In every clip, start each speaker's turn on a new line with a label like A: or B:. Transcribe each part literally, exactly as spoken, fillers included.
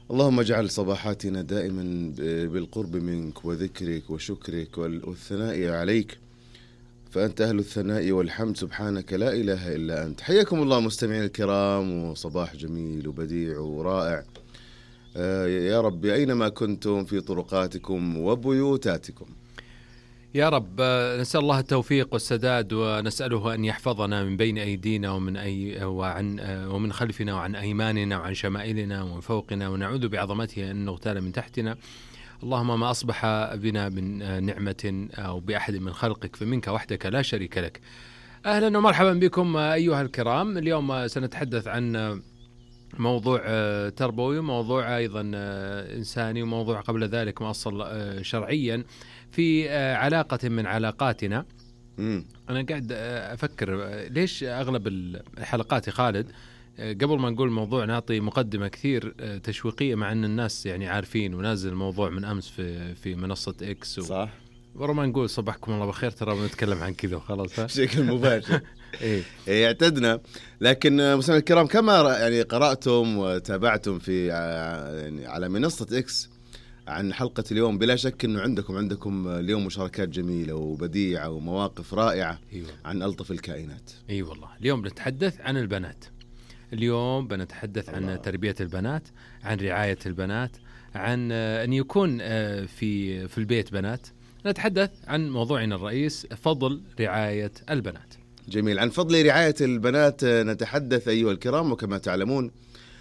A: اللهم اجعل صباحاتنا دائما بالقرب منك وذكرك وشكرك والثناء عليك، فأنت أهل الثناء والحمد، سبحانك لا إله إلا أنت. حياكم الله مستمعين الكرام، وصباح جميل وبديع ورائع. آه يا رب أينما كنتم في طرقاتكم وبيوتاتكم
B: يا رب. نسأل الله التوفيق والسداد، ونسأله أن يحفظنا من بين أيدينا ومن أي وعن ومن خلفنا وعن أيماننا وعن شمائلنا ومن فوقنا، ونعوذ بعظمته أن نغتال من تحتنا. اللهم ما أصبح بنا من نعمة أو بأحد من خلقك فمنك وحدك لا شريك لك. أهلا ومرحبا بكم أيها الكرام. اليوم سنتحدث عن موضوع تربوي، موضوع أيضا إنساني، وموضوع قبل ذلك مؤصل شرعيا في علاقة من علاقاتنا.
A: مم.
B: أنا قاعد أفكر ليش أغلب الحلقات خالد قبل ما نقول الموضوع نعطي مقدمة كثير تشويقية، مع أن الناس يعني عارفين، ونازل الموضوع من أمس في في منصة إكس و...
A: صح.
B: ورا ما نقول صباحكم الله بخير ترى بنتكلم عن كذا وخلاص
A: بشكل مباشر.
B: إيه
A: إيه اعتدنا. لكن مستمعين الكرام، كما يعني قرأتم وتابعتم في يعني على منصة إكس عن حلقة اليوم، بلا شك أنه عندكم عندكم اليوم مشاركات جميلة وبديعة ومواقف رائعة.
B: أيوة.
A: عن ألطف الكائنات.
B: أي أيوة والله. اليوم بنتحدث عن البنات. اليوم بنتحدث
A: الله.
B: عن تربية البنات، عن رعاية البنات، عن أن يكون في في البيت بنات. نتحدث عن موضوعنا الرئيس، فضل رعاية البنات.
A: جميل. عن فضل رعاية البنات نتحدث أيها الكرام، وكما تعلمون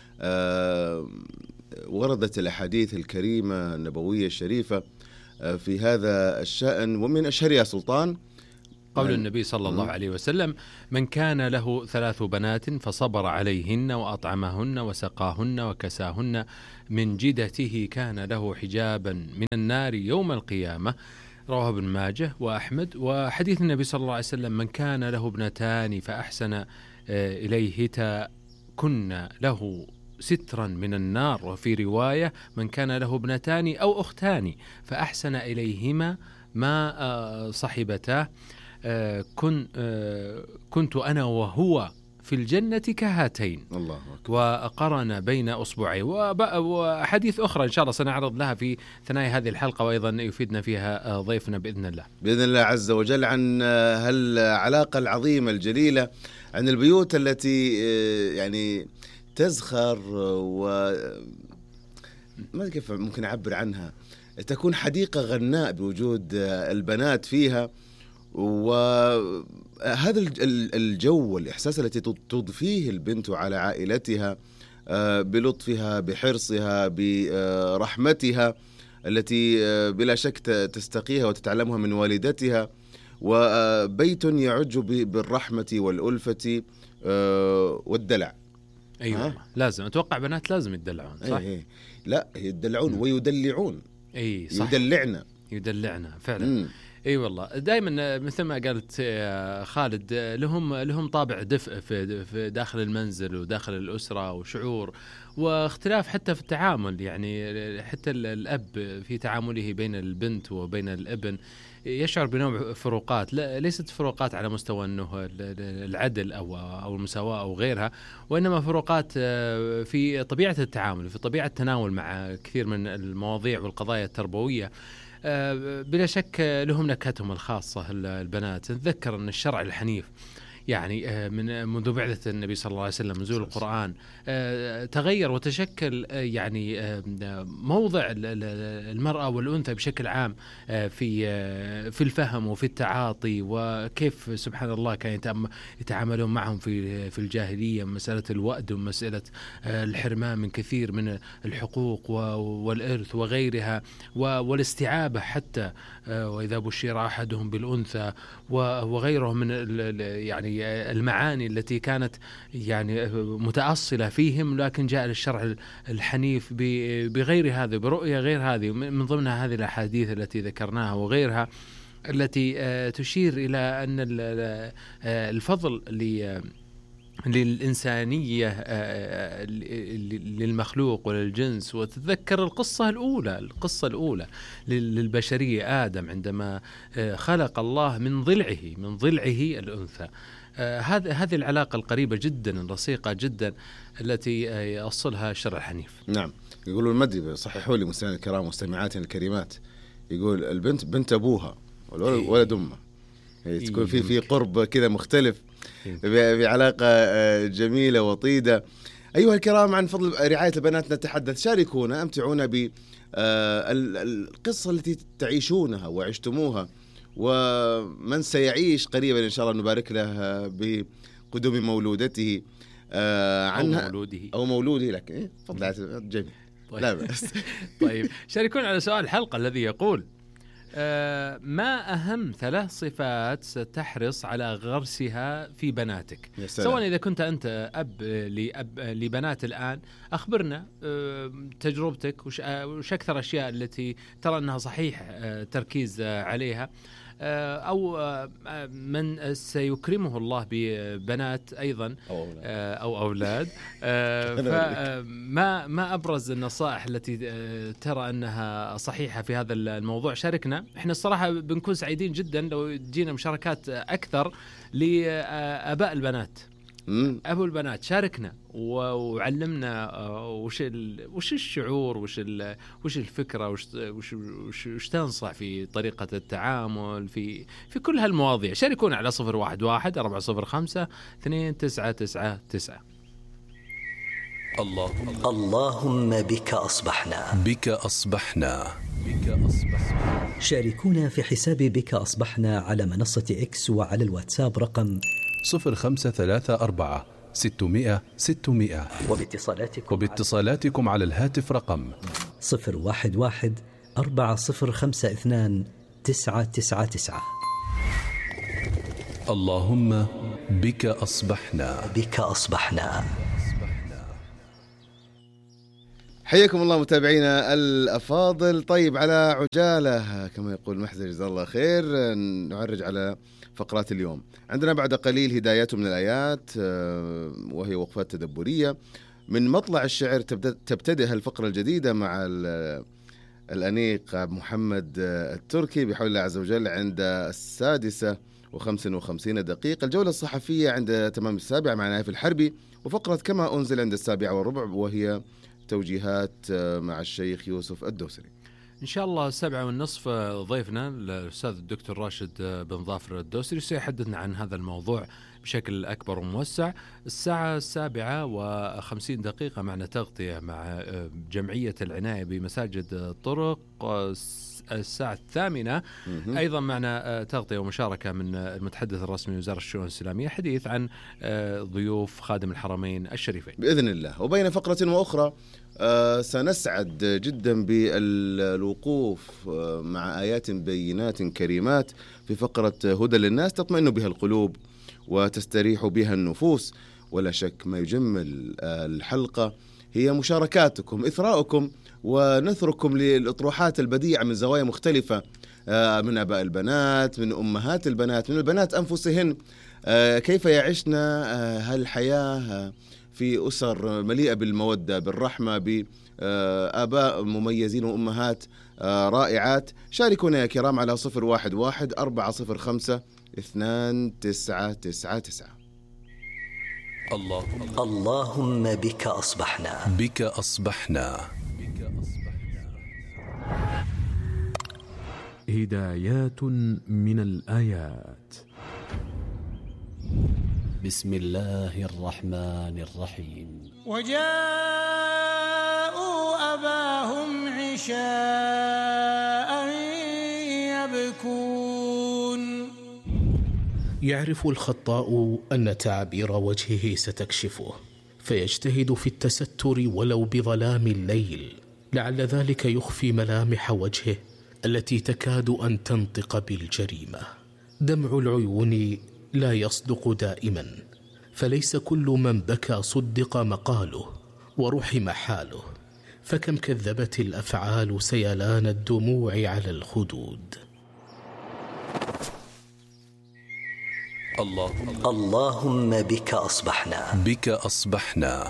A: آه وردت الأحاديث الكريمة النبوية الشريفة في هذا الشأن، ومن أشهرها سلطان
B: قول النبي صلى الله عليه وسلم: من كان له ثلاث بنات فصبر عليهن وأطعمهن وسقاهن وكساهن من جدته كان له حجابا من النار يوم القيامة. رواه ابن ماجه وأحمد. وحديث النبي صلى الله عليه وسلم: من كان له ابنتان فأحسن إليهتا كن له سترا من النار. وفي رواية: من كان له ابنتان أو أختان فأحسن إليهما ما صحبتاه كن كنت أنا وهو في الجنة كهاتين.
A: الله أكبر.
B: وقرن بين أصبعين. وحديث أخرى إن شاء الله سنعرض لها في ثنايا هذه الحلقة، وأيضا يفيدنا فيها ضيفنا بإذن الله
A: بإذن الله عز وجل، عن هالعلاقة العظيمة الجليلة، عن البيوت التي يعني تزخر، و ما كيف ممكن أعبر عنها، تكون حديقة غناء بوجود البنات فيها. وهذا الجو والإحساس التي تضفيه البنت على عائلتها بلطفها، بحرصها، برحمتها التي بلا شك تستقيها وتتعلمها من والدتها، وبيت يعج بالرحمة والألفة والدلع.
B: أيوة. لازم أتوقع بنات لازم يدلعون، صح؟
A: أيه. لا، يدلعون ويدلعون.
B: أي صح.
A: يدلعنا
B: يدلعنا فعلا.
A: مم.
B: اي أيوة والله. دائما مثل ما قالت خالد، لهم لهم طابع دفء في داخل المنزل وداخل الأسرة، وشعور واختلاف حتى في التعامل. يعني حتى الأب في تعامله بين البنت وبين الابن يشعر بنوع فروقات، لا ليست فروقات على مستوى انه العدل او او المساواة او غيرها، وانما فروقات في طبيعة التعامل، في طبيعة التناول مع كثير من المواضيع والقضايا التربوية. بلا شك لهم نكهتهم الخاصة البنات. نتذكر أن الشرع الحنيف يعني من منذ بعثة النبي صلى الله عليه وسلم نزول القرآن تغير وتشكل يعني موضع المرأة والأنثى بشكل عام في في الفهم وفي التعاطي، وكيف سبحان الله كان يتعاملون معهم في في الجاهلية، مسألة الوأد ومسألة الحرمان من كثير من الحقوق والإرث وغيرها، والاستعابة حتى وإذا بشر أحدهم بالأنثى وغيره من يعني المعاني التي كانت يعني متأصلة فيهم، لكن جاء الشرع الحنيف بغير هذا، برؤية غير هذه، من ضمنها هذه الأحاديث التي ذكرناها وغيرها التي تشير إلى أن الفضل للإنسانية للمخلوق وللجنس. وتذكر القصة الأولى القصة الأولى للبشرية، آدم عندما خلق الله من ضلعه من ضلعه الأنثى هذه هذه العلاقة القريبة جدا الرصيقة جدا التي يأصلها الشرع الحنيف.
A: نعم. يقولون ما أدري صححوا لي مستمعين الكرام ومستمعاتنا الكريمات، يقول البنت بنت أبوها والولد ولد أمه، تكون في في قرب كذا مختلف بعلاقة جميلة وطيدة. أيها الكرام، عن فضل رعاية البنات نتحدث. شاركونا، أمتعونا بالقصة التي تعيشونها وعشتموها، ومن سيعيش قريبا إن شاء الله نبارك له بقدوم مولودته عنها
B: أو مولوده
A: أو مولوده لك. إيه؟ فضل جميل.
B: طيب.
A: لا بأس.
B: طيب، شاركونا على سؤال الحلقة الذي يقول آه ما أهم ثلاث صفات ستحرص على غرسها في بناتك؟ سواء إذا كنت أنت أب لأب لبنات الآن، أخبرنا آه تجربتك، وش, آه وش أكثر أشياء التي ترى أنها صحيح آه تركيز آه عليها، آه أو آه من سيكرمه الله ببنات أيضا
A: أو أولاد,
B: آه أو أولاد آه فما ما أبرز النصائح التي آه ترى أنها صحيحة في هذا الموضوع؟ شاركنا. احنا الصراحة بنكون سعيدين جدا لو جينا مشاركات أكثر لآباء البنات. أبو البنات شاركنا وعلمنا وش وش الشعور، وش وش الفكرة، وش وش وش, وش تنصح في طريقة التعامل في في كل هالمواضيع. شاركونا على صفر واحد واحد أربعة صفر خمسة اثنين تسعة تسعة تسعة.
C: اللهم اللهم بك أصبحنا
D: بك أصبحنا بك أصبحنا.
C: شاركونا في حساب بك أصبحنا على منصة إكس وعلى الواتساب رقم
D: صفر خمسة ثلاثة أربعة ستمائة ستمائة،
C: وباتصالاتكم
D: وباتصالاتكم على الهاتف رقم
C: صفر واحد واحد أربعة صفر خمسة اثنان تسعة تسعة تسعة.
D: اللهم بك أصبحنا
C: بك أصبحنا.
A: حياكم الله متابعينا الأفاضل. طيب، على عجالة كما يقول محزن جزاه الله خير، نعرج على فقرات اليوم. عندنا بعد قليل هدايات من الآيات، وهي وقفات تدبرية. من مطلع الشعر تبتدئ الفقرة الجديدة مع الأنيق محمد التركي بحول الله عز وجل عند السادسة وخمس وخمسين دقيقة. الجولة الصحفية عند تمام السابعة مع نايف الحربي، وفقرة كما أنزل عند السابعة والربع، وهي توجيهات مع الشيخ يوسف الدوسري.
B: إن شاء الله السبعة والنصف ضيفنا الأستاذ الدكتور راشد بن ظافر الدوسري سيحدثنا عن هذا الموضوع بشكل أكبر وموسع. الساعة السابعة وخمسين دقيقة معنا تغطية مع جمعية العناية بمساجد الطرق. الساعة الثامنة أيضا معنا تغطية ومشاركة من المتحدث الرسمي لوزارة الشؤون الإسلامية، حديث عن ضيوف خادم الحرمين الشريفين
A: بإذن الله. وبين فقرة وأخرى آه سنسعد جدا بالوقوف آه مع آيات بينات كريمات في فقرة هدى للناس تطمئن بها القلوب وتستريح بها النفوس. ولا شك ما يجمل آه الحلقة هي مشاركاتكم، إثراءكم ونثركم للأطروحات البديعة من زوايا مختلفة، آه من أباء البنات، من أمهات البنات، من البنات أنفسهن، آه كيف يعيشن آه هالحياة في أسر مليئة بالمودة بالرحمة، بآباء مميزين وأمهات رائعات. شاركونا يا كرام على صفر واحد واحد أربعة صفر خمسة اثنان تسعة تسعة تسعة.
C: اللهم اللهم بك أصبحنا
D: بك أصبحنا.
B: هدايات من الآيات.
E: بسم الله الرحمن الرحيم.
F: وجاءوا أباهم عشاء يبكون.
G: يعرف الخطاء أن تعابير وجهه ستكشفه، فيجتهد في التستر ولو بظلام الليل، لعل ذلك يخفي ملامح وجهه التي تكاد أن تنطق بالجريمة. دمع العيون لا يصدق دائما، فليس كل من بكى صدق مقاله ورحم حاله، فكم كذبت الأفعال سيلان الدموع على الخدود.
C: اللهم اللهم بك أصبحنا
D: بك أصبحنا.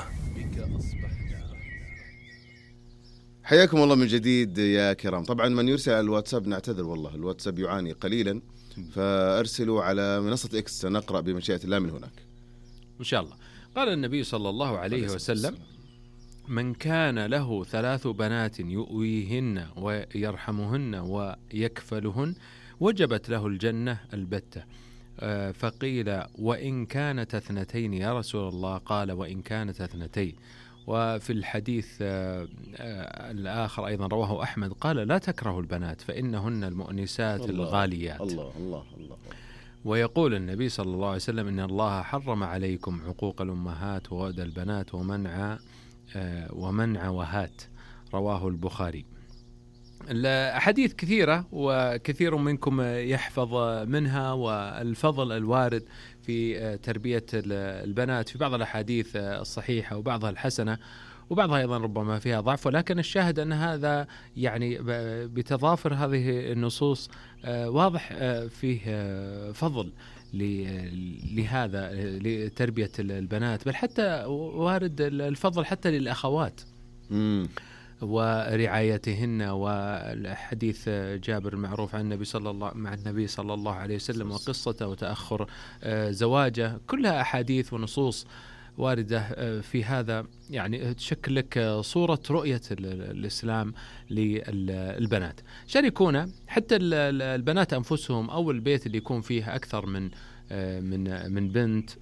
A: حياكم الله من جديد يا كرام. طبعا من يرسل على الواتساب نعتذر، والله الواتساب يعاني قليلا فأرسلوا على منصة إكس سنقرأ بمشيئة الله من هناك
B: إن شاء الله. قال النبي صلى الله عليه وسلم: من كان له ثلاث بنات يؤويهن ويرحمهن ويكفلهن وجبت له الجنة البتة. فقيل: وإن كانت اثنتين يا رسول الله؟ قال: وإن كانت اثنتين. وفي الحديث الآخر أيضا رواه أحمد قال: لا تكرهوا البنات فإنهن المؤنسات
A: الله
B: الغاليات.
A: الله الله الله.
B: ويقول النبي صلى الله عليه وسلم: إن الله حرم عليكم عقوق الأمهات وود البنات ومنع ومنع وهات. رواه البخاري. الأحاديث كثيرة وكثير منكم يحفظ منها، والفضل الوارد في تربية البنات في بعض الأحاديث الصحيحة وبعضها الحسنة وبعضها أيضا ربما فيها ضعف، ولكن الشاهد أن هذا يعني بتضافر هذه النصوص واضح فيه فضل لهذا لتربية البنات، بل حتى وارد الفضل حتى للأخوات
A: مم.
B: ورعايتهن. والحديث جابر المعروف عن النبي صلى الله مع النبي صلى الله عليه وسلم وقصته وتأخر زواجه، كلها أحاديث ونصوص واردة في هذا، يعني تشكل لك صورة رؤية الإسلام للبنات. شاركونا حتى البنات أنفسهم أو البيت اللي يكون فيه أكثر من من من بنت،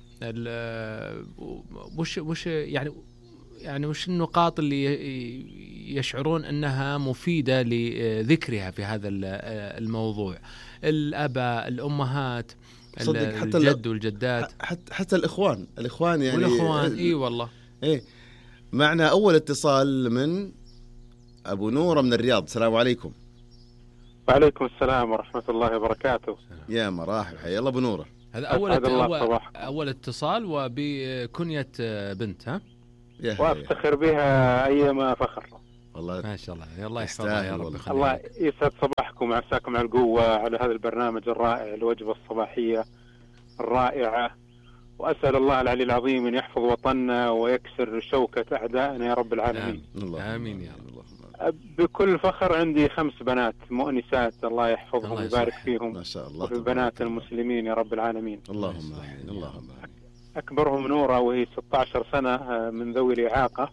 B: وش وش يعني يعني وش النقاط اللي يشعرون أنها مفيدة لذكرها في هذا الموضوع؟ الأباء، الأمهات، الجد والجدات،
A: حتى حتى الإخوان الإخوان يعني
B: والإخوان. إيه والله.
A: إيه معنا أول اتصال من أبو نورة من الرياض. السلام عليكم.
H: وعليكم السلام ورحمة الله وبركاته.
A: يا مرحبا، حيا الله أبو نورة.
B: هذا أول أول, أول اتصال وبكنية بنت. ها
H: وافتخر بها أيما فخر.
A: والله
B: ما شاء الله، الله يحفظها يا رب.
H: الله يسعد صباحكم وعساكم على القوة على هذا البرنامج الرائع، الوجبة الصباحية الرائعة، وأسأل الله العلي العظيم أن يحفظ وطننا ويكسر شوكة أعدائنا يا رب العالمين.
B: آمين, آمين يا رب.
H: بكل فخر عندي خمس بنات مؤنسات، الله يحفظهم ويبارك فيهم.
A: ما شاء الله.
H: وفي بنات المسلمين يا رب العالمين.
A: اللهم آمين. اللهم آمين.
H: أكبرهم نورة وهي ستة عشر سنة من ذوي الإعاقة،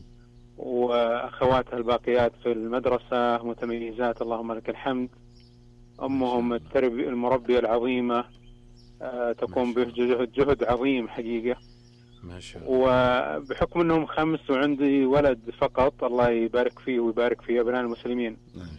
H: وأخواتها الباقيات في المدرسة متميزات اللهم لك الحمد. أمهم التربية المربية العظيمة تقوم بجهد جهد عظيم حقيقة.
B: ما شاء الله.
H: وبحكم أنهم خمس وعندي ولد فقط، الله يبارك فيه ويبارك في أبناء المسلمين.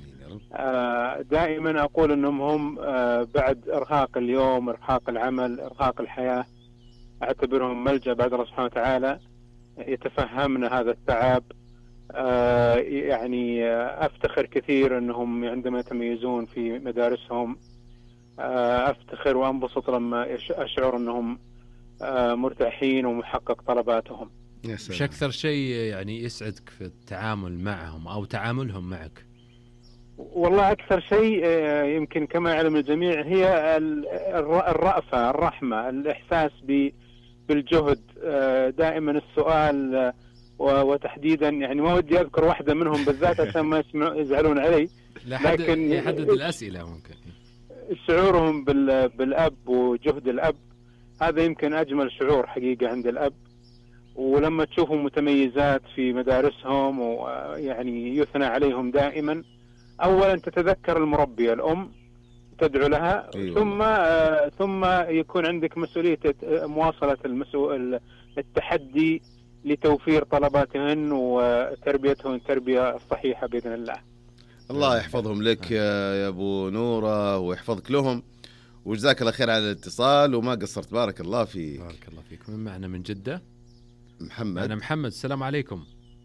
H: دائما أقول أنهم هم بعد إرهاق اليوم، إرهاق العمل، إرهاق الحياة، أعتبرهم ملجأ بعد الله سبحانه وتعالى، يتفهمنا هذا التعب. آه يعني آه أفتخر كثير أنهم عندما يتميزون في مدارسهم، آه أفتخر وأنبسط لما أشعر أنهم آه مرتاحين ومحقق طلباتهم.
B: مش أكثر شيء يعني يسعدك في التعامل معهم أو تعاملهم معك؟
H: والله أكثر شيء آه يمكن كما يعلم الجميع هي الرأفة، الرحمة، الإحساس بالجهد. آه دائما السؤال وتحديدا يعني ما ودي أذكر واحدة منهم بالذات عشان ما يسمعوا يزعلون علي،
B: لكن يحدد الأسئلة ممكن
H: شعورهم بالأب وجهد الأب، هذا يمكن أجمل شعور حقيقة عند الأب. ولما تشوفهم متميزات في مدارسهم ويعني يثنى عليهم دائما، أولا تتذكر المربية الأم تدعو لها. أيوة. ثم آه ثم يكون عندك مسؤولية مواصلة المسؤول التحدي لتوفير طلباتهن وتربيتهن التربية الصحيحة بإذن الله.
A: الله يحفظهم لك يا أبو نورة ويحفظك لهم، وجزاك الله خير على الاتصال وما قصرت. بارك الله فيك.
B: بارك الله فيك. من معنا من جدة؟
A: محمد.
B: أنا محمد. السلام عليكم.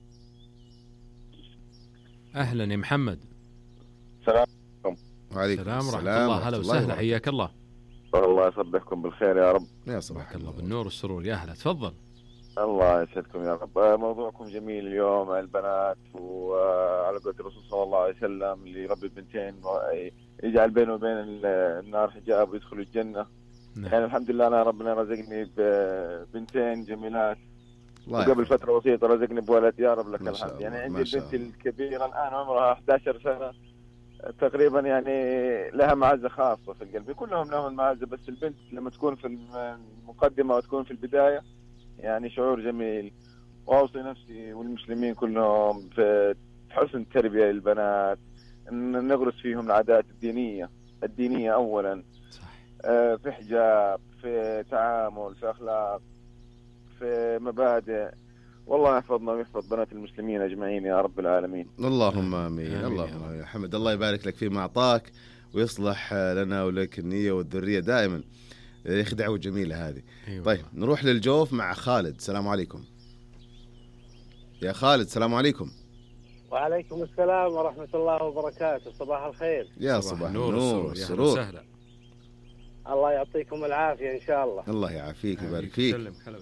B: أهلا يا محمد.
I: السلام عليكم.
A: وعليكم
B: السلام ورحمة الله. هلا وسهلا، حياك الله.
I: الله يصبحكم بالخير يا رب.
A: يا صباح
B: الله بالنور والسرور. يا هلا، تفضل.
I: الله يسعدكم يا رب. موضوعكم جميل اليوم على البنات، وعلى قول الرسول صلى الله عليه وسلم اللي يربي بنتين يجعل بينه وبين النار حجاب ويدخل الجنة. نعم. يعني الحمد لله أنا ربنا رزقني ببنتين جميلات، وقبل فترة بسيطة رزقني بولد، يا رب لك الحمد. يعني عندي البنت الكبيرة الآن عمرها إحدى عشرة سنة، تقريبا يعني لها معزة خاصة في القلب. كلهم لهم معزة، بس البنت لما تكون في المقدمة وتكون في البداية يعني شعور جميل. وأوصي نفسي والمسلمين كلهم في حسن التربية للبنات، إن نغرس فيهم العادات الدينية الدينية أولا، آه في حجاب، في تعامل، في أخلاق، في مبادئ. والله يحفظنا ويحفظ بنات المسلمين أجمعين يا رب العالمين.
A: اللهم آمين. اللهم آمين. حمد الله يبارك لك فيما أعطاك ويصلح لنا ولك النية والذرية دائما. يا أخي دعوة جميلة هذه. أيوة. طيب نروح للجوف مع خالد. السلام عليكم يا خالد. السلام عليكم.
J: وعليكم السلام ورحمة الله وبركاته. صباح الخير.
A: يا صباح النور والسرور.
B: سهلا.
J: الله يعطيكم العافية إن شاء الله.
A: الله يعافيك ويبارك فيك.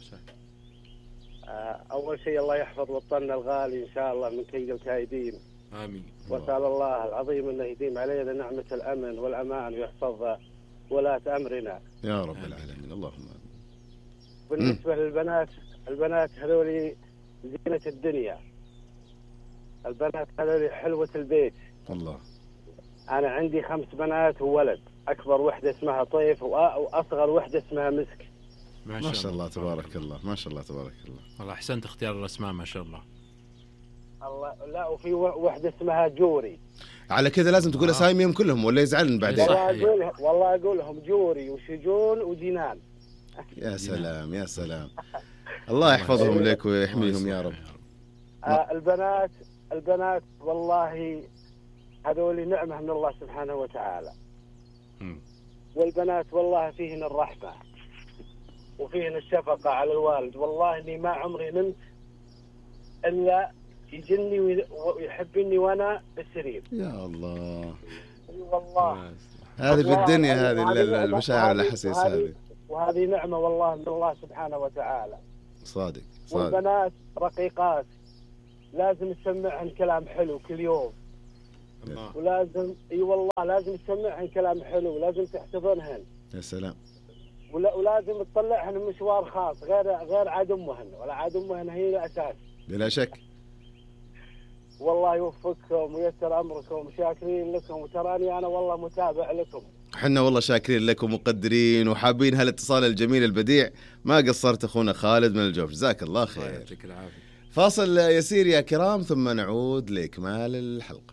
J: أول شيء الله يحفظ وطننا الغالي إن شاء الله من كيد الكايدين.
B: آمين.
J: وسأل الله العظيم أنه يديم علينا نعمة الأمن والأمان ويحفظ ولاة أمرنا
A: يا رب العالمين. اللهم.
J: بالنسبة م. للبنات، البنات هذولي زينة الدنيا، البنات هذولي حلوة البيت.
A: الله.
J: أنا عندي خمس بنات وولد، أكبر وحدة اسمها طيف وأصغر وحدة اسمها مسك.
A: ما شاء, ما شاء الله تبارك الله. ما شاء الله تبارك الله.
B: والله أحسنت اختيار الأسماء ما شاء الله.
J: الله. لا وفي وحدة اسمها جوري.
A: على كذا لازم تقول أساميهم كلهم ولا يزعلن بعدين.
J: والله أقول والله أقولهم جوري وشجون وجنان.
A: يا سلام يا سلام. الله يحفظهم لك ويحميهم يا رب.
J: آه البنات البنات والله هذول نعمة من الله سبحانه وتعالى. م. والبنات والله فيهن الرحمة وفيهن الشفقة على الوالد. والله إني ما عمري نمت إلا يجني ويحبني وأنا بالسرير.
A: يا الله.
J: والله.
A: هذه في الدنيا هذه المشاعر الأحاسيس هذه.
J: وهذه نعمة والله من الله سبحانه وتعالى.
A: صادق. صادق.
J: والبنات رقيقات لازم تسمعهن كلام حلو كل يوم. الله. ولازم اي والله لازم تسمعهن كلام حلو، لازم تحتضنهن.
A: يا سلام.
J: ولا ولازم تطلعهن مشوار خاص غير غير عاد امهن، ولا عاد امهن هي الاساس.
A: بلا شك.
J: والله يوفقكم ويسر امركم، شاكرين لكم، وتراني انا والله متابع لكم.
A: حنا والله شاكرين لكم ومقدرين وحابين هالاتصال الجميل البديع. ما قصرت اخونا خالد من الجوف، جزاك الله خير.
B: يعطيك العافية.
A: فاصل يسير يا كرام ثم نعود لإكمال الحلقة.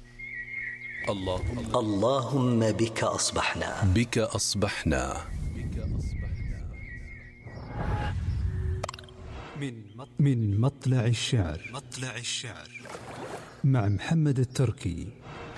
C: اللهم اللهم بك أصبحنا
D: بك أصبحنا
K: من من مطلع الشعر
C: مطلع الشعر
K: مع محمد التركي.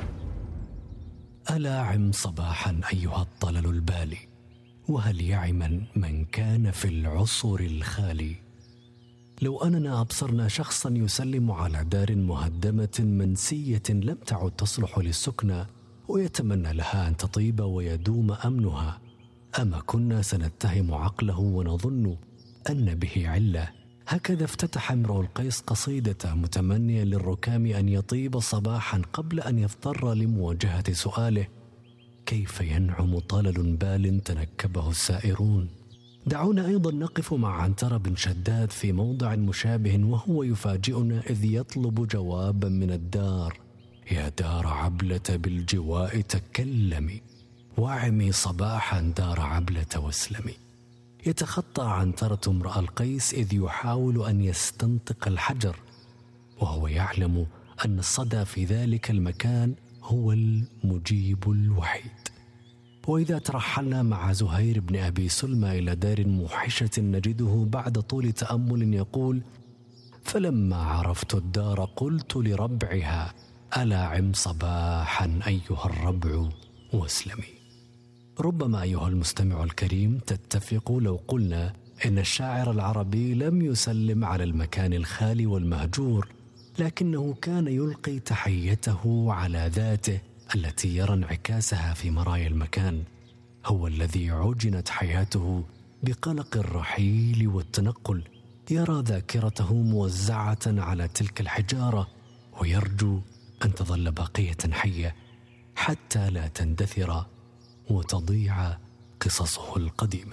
E: ألا عم صباحا أيها الطلل البالي، وهل يعما من كان في العصر الخالي. لو أننا أبصرنا شخصا يسلم على دار مهدمة منسية لم تعد تصلح للسكنى ويتمنى لها أن تطيب ويدوم أمنها، أما كنا سنتهم عقله ونظن أن به علة. هكذا افتتح امرؤ القيس قصيدة متمنيا للركام أن يطيب صباحا قبل أن يضطر لمواجهة سؤاله: كيف ينعم طلل بال تنكبه السائرون. دعونا أيضا نقف مع عنترة بن شداد في موضع مشابه وهو يفاجئنا إذ يطلب جوابا من الدار: يا دار عبلة بالجواء تكلمي، وعمي صباحا دار عبلة واسلمي. يتخطى عنترة امرأ القيس إذ يحاول أن يستنطق الحجر وهو يعلم أن الصدى في ذلك المكان هو المجيب الوحيد. وإذا ترحلنا مع زهير بن أبي سلمى إلى دار موحشة نجده بعد طول تأمل يقول: فلما عرفت الدار قلت لربعها: ألا عم صباحا أيها الربع واسلمي. ربما أيها المستمع الكريم تتفق لو قلنا إن الشاعر العربي لم يسلم على المكان الخالي والمهجور، لكنه كان يلقي تحيته على ذاته التي يرى انعكاسها في مرايا المكان. هو الذي عجنت حياته بقلق الرحيل والتنقل، يرى ذاكرته موزعة على تلك الحجارة ويرجو أن تظل باقية حية حتى لا تندثر وتضيع قصصه القديمة.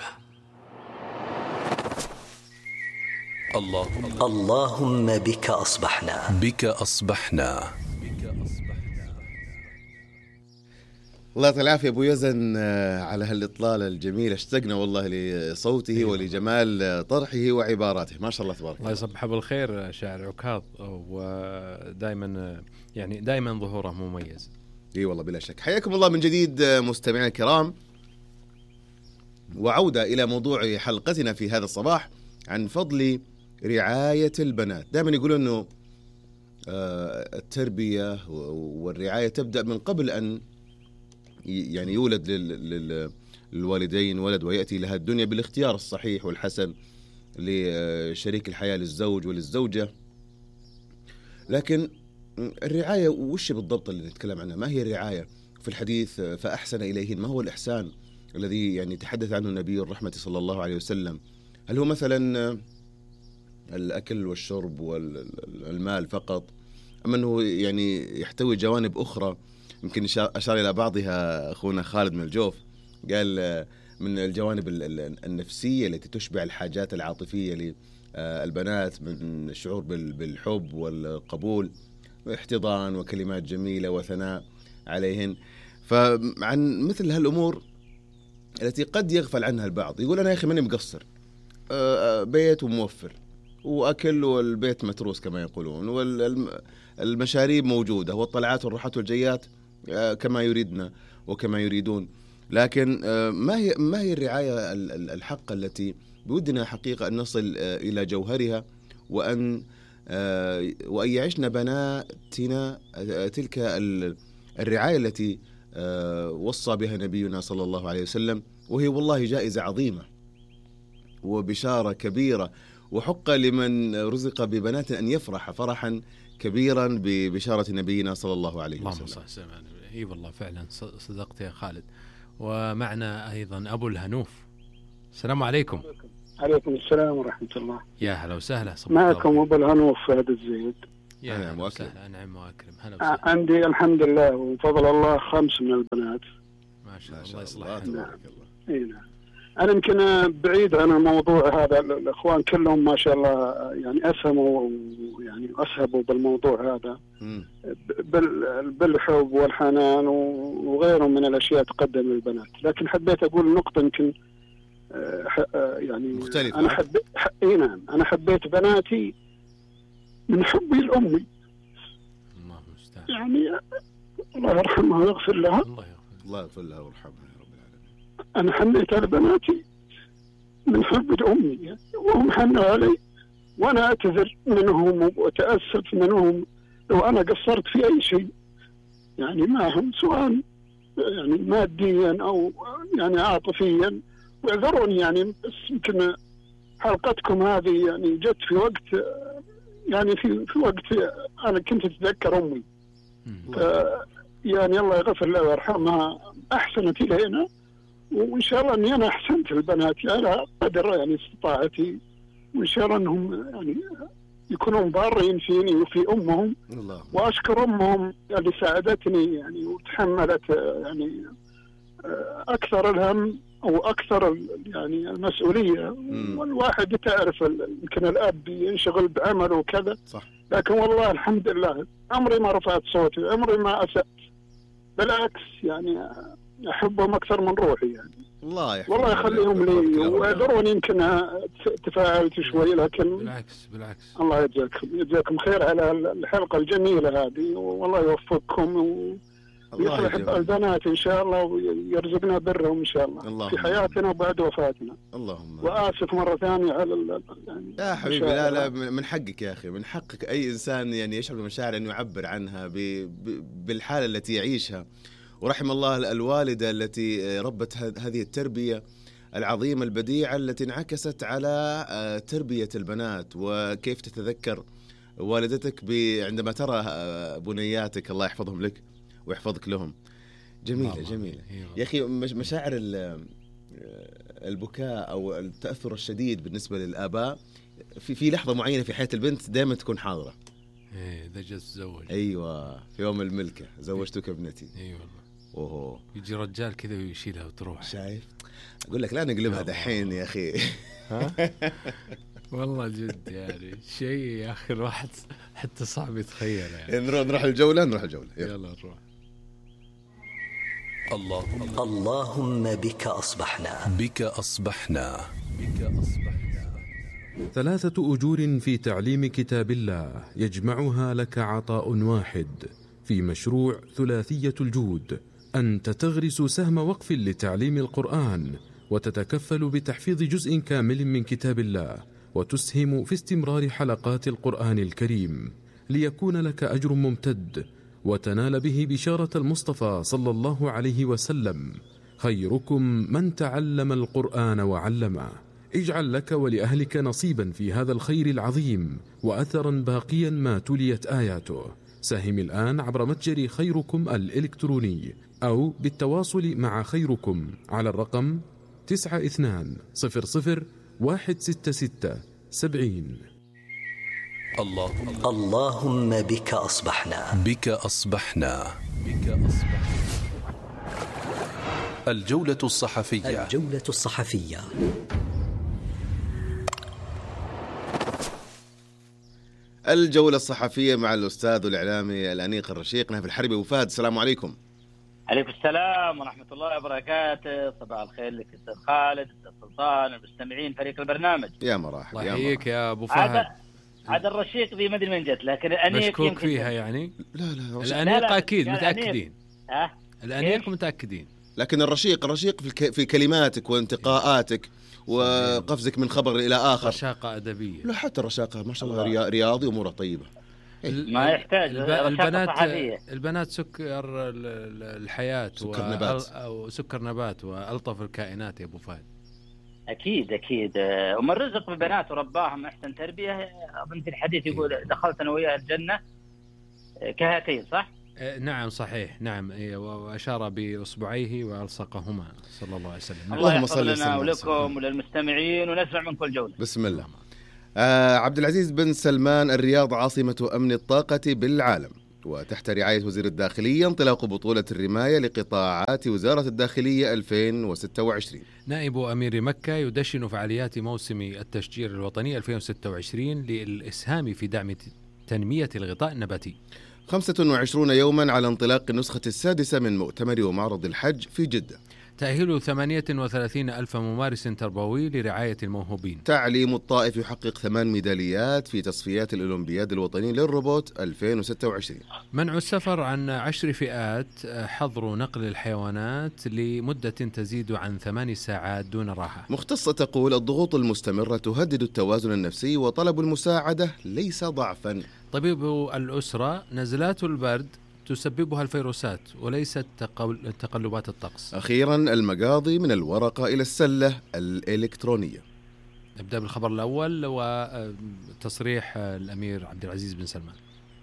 C: اللهم اللهم بك أصبحنا
D: بك أصبحنا
A: الله يعطيه العافية أبو يزن على هالإطلالة الجميلة. اشتقنا والله لصوته ولجمال طرحه وعباراته، ما شاء الله تبارك
B: الله. الله يصبح بالخير شاعر عكاظ، ودائما يعني دائما ظهوره مميز.
A: اي والله بلا شك. حياكم الله من جديد مستمعينا الكرام، وعودة إلى موضوع حلقتنا في هذا الصباح عن فضل رعاية البنات. دائما يقولون أنه التربية والرعاية تبدأ من قبل أن يعني يولد للوالدين ولد ويأتي لها الدنيا بالاختيار الصحيح والحسن لشريك الحياة للزوج وللزوجة. لكن الرعاية وش بالضبط اللي نتكلم عنها؟ ما هي الرعاية في الحديث؟ فأحسن إليهن، ما هو الإحسان الذي يعني تحدث عنه النبي الرحمة صلى الله عليه وسلم؟ هل هو مثلا الأكل والشرب والمال فقط، أم أنه يعني يحتوي جوانب أخرى؟ يمكن أشار إلى بعضها أخونا خالد من الجوف، قال من الجوانب النفسية التي تشبع الحاجات العاطفية للبنات من الشعور بالحب والقبول واحتضان وكلمات جميلة وثناء عليهن. فعن مثل هالأمور التي قد يغفل عنها البعض، يقول أنا يا أخي ماني مقصر، بيت وموفر وأكل والبيت متروس كما يقولون، والمشاريب موجودة والطلعات والروحات والجيات كما يريدنا وكما يريدون. لكن ما هي ما هي الرعاية الحق التي بودنا حقيقة أن نصل إلى جوهرها، وأن وأن يعيشن بناتنا تلك الرعاية التي وصى بها نبينا صلى الله عليه وسلم، وهي والله جائزة عظيمة وبشارة كبيرة، وحق لمن رزق ببنات أن يفرح فرحا كبيرا ببشارة نبينا صلى الله عليه وسلم.
B: اللهم صل وسلم. اي والله فعلا صدقت يا خالد. ومعنا أيضا أبو الهنوف. السلام عليكم.
L: عليكم السلام ورحمة الله.
B: يا هلا وسهلا.
L: معكم أبو الهنوف فهد الزيد.
B: يا هلا وسهلا. نعم وأكرم. هلا
L: وسهلا. عندي الحمد لله وفضل الله خمس من البنات.
B: ما شاء الله. الله يصلحها.
L: نعم. اي نعم. أنا يمكن بعيد عن الموضوع هذا، الإخوان كلهم ما شاء الله يعني أسهموا يعني أسهبوا بالموضوع هذا بالحب والحنان وغيره من الأشياء تقدم للبنات. لكن حبيت أقول نقطة يمكن يعني
A: مختلفة.
L: أنا حبيت إيه نعم أنا حبيت بناتي من حبي لأمي.
B: الله المستعان.
L: يعني الله يرحمها ويغفر لها.
A: الله يغفر لها ويرحمها.
L: أنا حنيت على بناتي من حب أمي يعني، وهم حنوا علي، وأنا أعتذر منهم وأتأسف منهم لو أنا قصرت في أي شيء يعني معهم، سواء يعني ماديا أو يعني عاطفيا، واعذروني يعني. بس يمكن حلقتكم هذه يعني جت في وقت يعني في في وقت أنا كنت أتذكر أمي، يعني الله يغفر لها ويرحمها، أحسنت إلينا، وإن شاء الله أني أنا أحسنت البنات على قدر يعني استطاعتي، وإن شاء الله أنهم يعني يكونون بارين فيني وفي أمهم.
A: الله.
L: وأشكر أمهم اللي ساعدتني يعني وتحملت يعني أكثر الهم أو أكثر يعني المسؤولية.
A: مم.
L: والواحد تعرف يمكن الأب ينشغل بعمله وكذا،
A: صح.
L: لكن والله الحمد لله عمري ما رفعت صوتي، عمري ما أسأت، بالعكس يعني أحبهم أكثر من روحي يعني.
A: الله يحفظهم
L: والله يخليهم لي، وأدرون يمكن تفاعلت شوي، لكن
B: بالعكس بالعكس.
L: الله يجزاكم يجزاكم خير على الحلقة الجميلة هذه، والله يوفقكم ويصلح البنات إن شاء الله ويرزقنا برهم إن شاء الله, الله في حياتنا وبعد وفاتنا.
A: اللهم.
L: وآسف مرة ثانية على يعني
A: يا حبيبي. لا لا من حقك يا أخي، من حقك أي إنسان يعني يشعر بمشاعر أنه يعبر عنها بالحالة التي يعيشها. ورحم الله الوالدة التي ربت هذه التربية العظيمة البديعة التي انعكست على تربية البنات. وكيف تتذكر والدتك عندما ترى بنياتك، الله يحفظهم لك ويحفظك لهم. جميلة جميلة يا أخي. مشاعر البكاء أو التأثر الشديد بالنسبة للآباء في في لحظة معينة في حياة البنت دائما تكون حاضرة.
B: إيه إذا جت تزوج.
A: أيوة في يوم الملكة زوجتك ابنتي.
B: أيوة والله.
A: أوه.
B: يجي رجال كذا ويشيلها وتروح.
A: شايف؟ أقول لك لا نقلبها دحين يا أخي.
B: ها؟ والله جد يعني شيء يا أخي الواحد حتى صعب يتخيل يعني.
A: نروح نروح الجولة نروح الجولة
B: يلا, يلا نروح.
D: اللهم
C: اللهم بك أصبحنا
D: بك أصبحنا بك أصبحنا.
M: ثلاثة أجور في تعليم كتاب الله يجمعها لك عطاء واحد في مشروع ثلاثية الجود. أنت تغرس سهم وقف لتعليم القرآن وتتكفل بتحفيظ جزء كامل من كتاب الله، وتسهم في استمرار حلقات القرآن الكريم ليكون لك أجر ممتد وتنال به بشارة المصطفى صلى الله عليه وسلم: خيركم من تعلم القرآن وعلمه. اجعل لك ولأهلك نصيبا في هذا الخير العظيم وأثرا باقيا ما تليت آياته. ساهم الآن عبر متجر خيركم الإلكتروني أو بالتواصل مع خيركم على الرقم تسعة اثنان صفر صفر واحد ستة ستة سبعين.
D: اللهم
C: اللهم بك أصبحنا
D: بك أصبحنا بك أصبحنا. الجولة الصحفية
C: الجولة الصحفية.
A: الجولة الصحفية مع الأستاذ والإعلامي الأنيق الرشيق نهف الحربي. وفهد، السلام عليكم.
N: عليكم السلام ورحمة الله وبركاته. صباح الخير لك أستاذ خالد، أستاذ سلطان، المستمعين، فريق البرنامج.
A: يا مرحبا.
B: الله يحييك يا أبو فهد.
N: عاد الرشيق ذي ما ادري من جت، لكن الأنيق
B: مشكوك فيها يعني.
A: لا لا
B: الأنيق
N: لا لا
B: أكيد
N: لا
B: متأكدين.
N: ها
B: الأنيق متأكدين.
A: لكن الرشيق الرشيق في, الك... في كلماتك وانتقاءاتك وقفزك من خبر إلى آخر.
B: رشاقة أدبية.
A: لا حتى الرشاقة ما شاء الله رياضي وأموره طيبة.
N: ما يحتاج
B: الب... البنات صحفية. البنات سكر الحياة
A: سكر و... نبات
B: أو سكر نبات وألطف الكائنات يا أبو فهد.
N: أكيد أكيد. ومن رزق بالبنات ورباهم أحسن تربية. أظن في الحديث يقول دخلت أنا وياها الجنة كهاتين، صح؟
B: نعم صحيح، نعم. وأشار بإصبعيه وألصقهما صلى الله عليه وسلم.
N: اللهم صل لنا ولكم وللمستمعين ونسمع من كل جولة.
A: بسم الله. آه عبد العزيز بن سلمان: الرياض عاصمة أمن الطاقة بالعالم. وتحت رعاية وزير الداخلية انطلاق بطولة الرماية لقطاعات وزارة الداخلية ألفين وستة وعشرين.
B: نائب أمير مكة يدشن فعاليات موسم التشجير الوطني ألفين وستة وعشرين للإسهام في دعم تنمية الغطاء النباتي.
A: خمسة وعشرون يوما على انطلاق النسخة السادسة من مؤتمر ومعرض الحج في جدة.
B: تأهيل ثمانية وثلاثين ألف ممارس تربوي لرعاية الموهوبين.
A: تعليم الطائف يحقق ثمان ميداليات في تصفيات الأولمبياد الوطني للروبوت ألفين وستة وعشرين.
B: منع السفر عن عشر فئات، حظر نقل الحيوانات لمدة تزيد عن ثمان ساعات دون راحة.
A: مختصة تقول: الضغوط المستمرة تهدد التوازن النفسي وطلب المساعدة ليس ضعفا.
B: طبيب الأسرة: نزلات البرد تسببها الفيروسات وليست تقلبات الطقس.
A: أخيرا المقاضي من الورقة إلى السلة الإلكترونية.
B: نبدأ بالخبر الأول وتصريح الأمير عبد العزيز بن سلمان.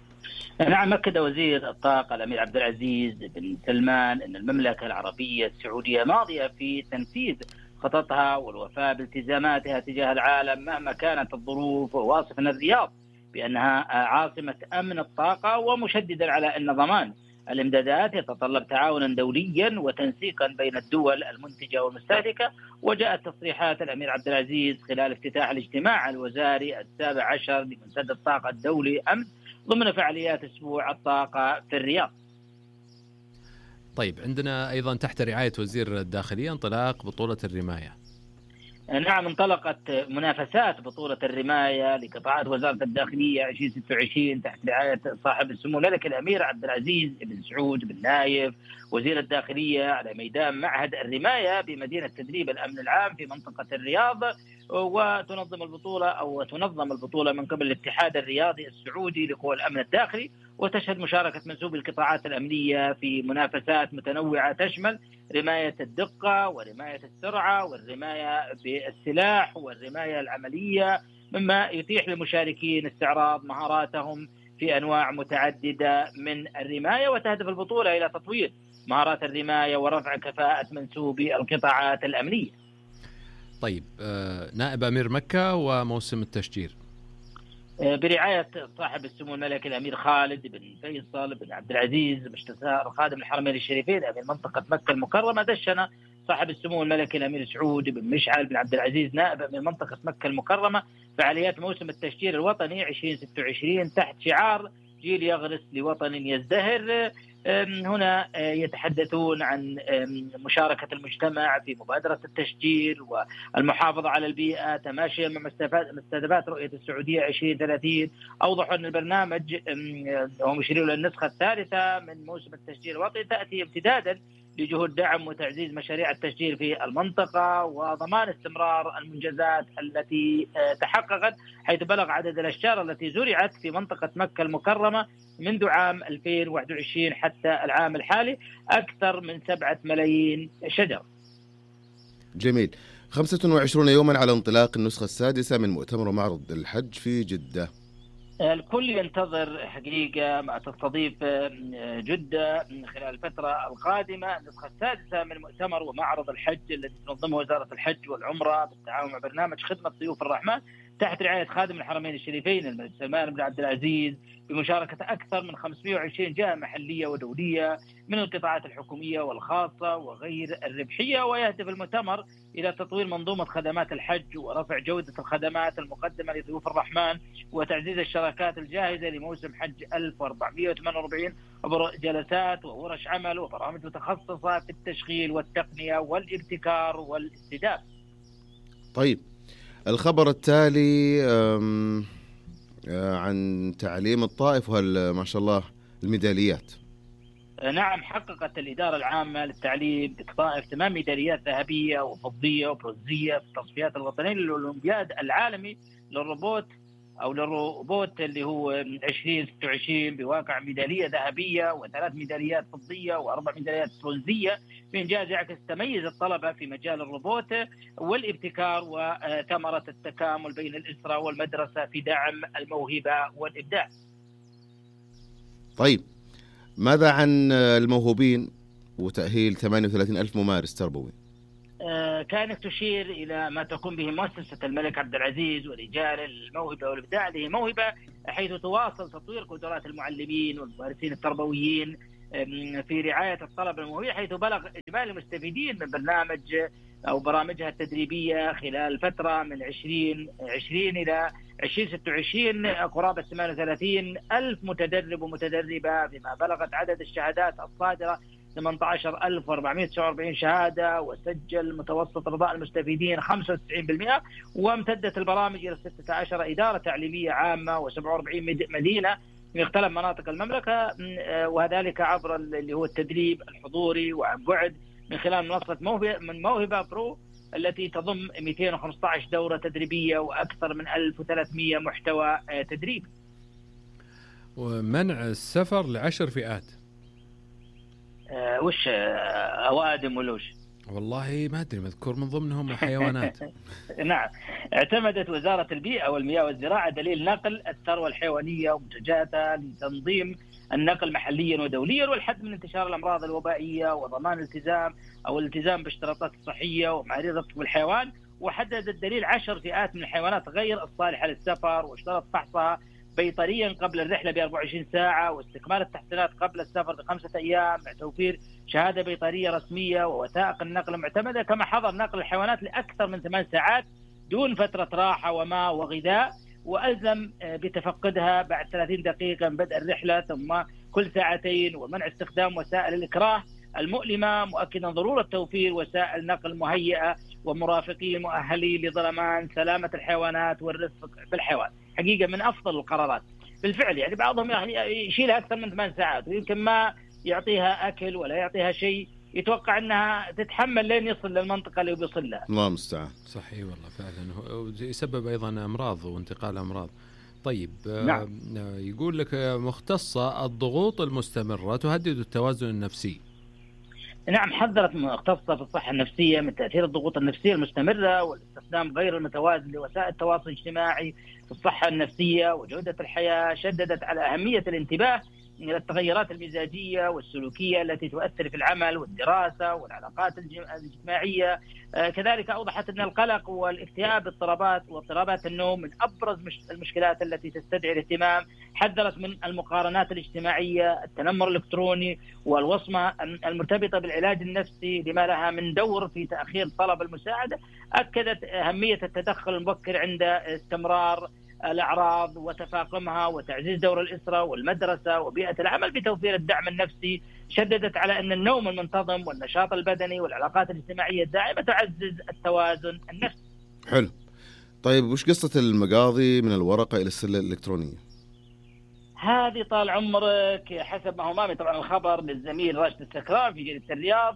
N: نعم، أكد وزير الطاقة الأمير عبد العزيز بن سلمان أن المملكة العربية السعودية ماضية في تنفيذ خططها والوفاء بالتزاماتها تجاه العالم مهما كانت الظروف، وواصف الرياض بأنها عاصمة أمن الطاقة، ومشددا على أن ضمان الإمدادات يتطلب تعاونا دوليا وتنسيقا بين الدول المنتجة والمستهلكة. وجاءت تصريحات الأمير عبد العزيز خلال افتتاح الاجتماع الوزاري السابع عشر لمنتدى الطاقة الدولي أمس ضمن فعاليات أسبوع الطاقة في الرياض.
B: طيب، عندنا أيضا تحت رعاية وزير الداخلية انطلاق بطولة الرماية.
N: نعم، انطلقت منافسات بطولة الرماية لقطاعات وزارة الداخلية ألفين وستة وعشرين تحت رعاية صاحب السمو الملكي الأمير عبد العزيز بن سعود بن نايف وزير الداخلية على ميدان معهد الرماية بمدينة تدريب الأمن العام في منطقة الرياض. وتنظم البطولة أو تنظم البطولة من قبل الاتحاد الرياضي السعودي لقوى الأمن الداخلي، وتشهد مشاركة منسوبي القطاعات الأمنية في منافسات متنوعة تشمل رماية الدقة ورماية السرعة والرماية بالسلاح والرماية العملية، مما يتيح للمشاركين استعراض مهاراتهم في أنواع متعددة من الرماية. وتهدف البطولة إلى تطوير مهارات الرماية ورفع كفاءة منسوبي القطاعات الأمنية.
B: طيب، نائب أمير مكة وموسم التشجير
N: برعاية صاحب السمو الملكي الأمير خالد بن فيصل بن عبد العزيز مستشار خادم الحرمين الشريفين أمير منطقة مكة المكرمة، دشن صاحب السمو الملكي الأمير سعود بن مشعل بن عبد العزيز نائب أمير منطقة مكة المكرمة فعاليات موسم التشجير الوطني ألفين وستة وعشرين تحت شعار جيل يغرس لوطن يزدهر. هنا يتحدثون عن مشاركة المجتمع في مبادرة التشجير والمحافظة على البيئة تماشيا مع مستهدفات رؤية السعودية عشرين ثلاثين. أوضحوا أن البرنامج هم يشيرون للنسخة الثالثة من موسم التشجير الوطني تأتي امتدادا لجهود دعم وتعزيز مشاريع التشجير في المنطقة وضمان استمرار المنجزات التي تحققت، حيث بلغ عدد الأشجار التي زرعت في منطقة مكة المكرمة منذ عام ألفين وواحد وعشرين حتى العام الحالي أكثر من سبعة ملايين شجر.
A: جميل. خمسة وعشرين يوما على انطلاق النسخة السادسة من مؤتمر ومعرض الحج في جدة.
N: الكل ينتظر حقيقة ما تستضيف جدة خلال الفترة القادمة النسخة السادسة من مؤتمر ومعرض الحج الذي تنظمه وزارة الحج والعمرة بالتعاون مع برنامج خدمة ضيوف الرحمن تحت رعاية خادم الحرمين الشريفين الملك سلمان بن عبد العزيز، بمشاركة أكثر من خمسمائة وعشرين جهة محلية ودولية من القطاعات الحكومية والخاصة وغير الربحية. ويهدف المؤتمر إلى تطوير منظومة خدمات الحج ورفع جودة الخدمات المقدمة لضيوف الرحمن وتعزيز الشراكات الجاهزة لموسم حج ألف وأربعمائة وثمانية وأربعين عبر جلسات وورش عمل وبرامج متخصصة في التشغيل والتقنية والابتكار والاستدامة.
A: طيب، الخبر التالي عن تعليم الطائف وهل شاء الله الميداليات.
N: نعم، حققت الإدارة العامة للتعليم بالطائف ثمان ميداليات ذهبية وفضية وبرونزية في التصفيات الوطنية للأولمبياد العالمي للروبوت أو للروبوت اللي هو عشرين ستة وعشرين بواقع ميدالية ذهبية وثلاث ميداليات فضية وأربع ميداليات برونزية، في إنجاز يعكس تميز الطلبة في مجال الروبوت والابتكار وثمرة التكامل بين الأسرة والمدرسة في دعم الموهبة والإبداع.
A: طيب، ماذا عن الموهوبين وتأهيل ثمانية وثلاثين ألف ممارس تربوي؟
N: كانت تشير إلى ما تقوم به مؤسسة الملك عبد العزيز ورجال الموهبة والإبداع هذه موهبة، حيث تواصل تطوير قدرات المعلمين والممارسين التربويين في رعاية الطلبة الموهوبين، حيث بلغ إجمالي المستفيدين من برنامج أو برامجها التدريبية خلال فترة من عشرين عشرين إلى عشرين ستة وعشرين قرابة ثمانية وثلاثين ألف متدرب ومتدربة، بما بلغت عدد الشهادات الصادرة ثمانية عشر ألف وأربعمائة وتسعة وأربعين شهادة، وسجل متوسط رضاء المستفيدين خمسة وتسعين بالمئة، وامتدت البرامج إلى ستة عشر إدارة تعليمية عامة وسبعة وأربعين مدينة في مختلف مناطق المملكة، وذلك عبر اللي هو التدريب الحضوري وعن بعد من خلال منصة موهبة من موهبة برو التي تضم مئتين وخمسة عشر دورة تدريبية وأكثر من ألف وثلاثمائة محتوى تدريبي.
B: ومنع السفر لعشر فئات.
N: أه وش أوادم ولوش؟
B: والله ما أدري، مذكور من ضمنهم الحيوانات.
N: نعم، اعتمدت وزارة البيئة والمياه والزراعة دليل نقل الثروة الحيوانية ومنتجاتها لتنظيم النقل محليا ودوليا والحد من انتشار الأمراض الوبائية وضمان الالتزام أو الالتزام بالاشتراطات الصحية ومعايير الرفق بالحيوان. وحدد الدليل عشر فئات من الحيوانات غير الصالحة للسفر، واشترط فحصها بيطريا قبل الرحلة ب أربعة وعشرين ساعة واستكمال التحسينات قبل السفر بخمسة أيام مع توفير شهادة بيطرية رسمية ووثائق النقل المعتمدة، كما حظر نقل الحيوانات لأكثر من ثمان ساعات دون فترة راحة وماء وغذاء، وألزم بتفقدها بعد ثلاثين دقيقة من بدء الرحلة ثم كل ساعتين، ومنع استخدام وسائل الإكراه المؤلمة، مؤكدا ضرورة توفير وسائل نقل مهيئة ومرافقين مؤهلين لضمان سلامة الحيوانات والرفق بالحيوان. حقيقة من أفضل القرارات بالفعل، يعني بعضهم يشيلها أكثر من ثمان ساعات ويمكن ما يعطيها أكل ولا يعطيها شيء، يتوقع أنها تتحمل لين يصل للمنطقة اللي بيصل لها.
A: الله المستعان.
B: صحيح والله فعلا، يسبب أيضا أمراض وانتقال أمراض. طيب،
N: نعم.
B: يقول لك مختصة الضغوط المستمرة تهدد التوازن النفسي.
N: نعم، حذرت مختصة في الصحة النفسية من تأثير الضغوط النفسية المستمرة والاستخدام غير المتوازن لوسائل التواصل الاجتماعي في الصحة النفسية وجودة الحياة. شددت على أهمية الانتباه إلى التغيرات المزاجية والسلوكية التي تؤثر في العمل والدراسة والعلاقات الاجتماعية. آه كذلك أوضحت أن القلق والاكتئاب اضطرابات واضطرابات النوم من أبرز المشكلات التي تستدعي الاهتمام. حذرت من المقارنات الاجتماعية، التنمر الإلكتروني والوصمة المرتبطة بالعلاج النفسي لما لها من دور في تأخير طلب المساعدة. أكدت أهمية التدخل المبكر عند استمرار الأعراض وتفاقمها وتعزيز دور الأسرة والمدرسة وبيئة العمل بتوفير الدعم النفسي. شددت على أن النوم المنتظم والنشاط البدني والعلاقات الاجتماعية الداعمة تعزز التوازن النفسي.
A: حلو. طيب وش قصة المقاضي من الورقة إلى السلة الإلكترونية؟
N: هذه طال عمرك حسب ما هو مامي طبعا الخبر للزميل راشد السكران في جريدة الرياض،